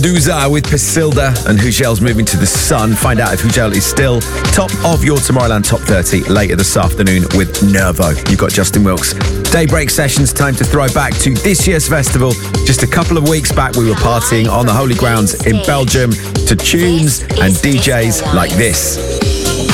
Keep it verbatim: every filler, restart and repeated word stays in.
Duza with Pasilda and Hugel's moving to the sun. Find out if Hugel is still top of your Tomorrowland Top thirty later this afternoon with Nervo. You've got Justin Wilkes. Daybreak Sessions, time to throw back to this year's festival. Just a couple of weeks back, we were partying on the holy grounds in Belgium to tunes and D Js like this.